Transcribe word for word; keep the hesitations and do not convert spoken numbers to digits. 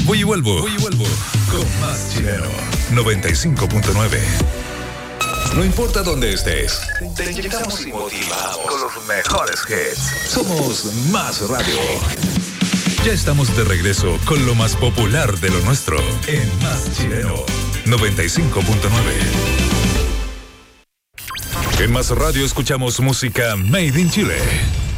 Voy y vuelvo. Voy y vuelvo. Con más chileno. noventa y cinco punto nueve. No importa dónde estés, te inyectamos y motivamos con los mejores hits. Somos Más Radio. Ya estamos de regreso con lo más popular de lo nuestro en Más Chileno noventa y cinco punto nueve. En Más Radio escuchamos música Made in Chile.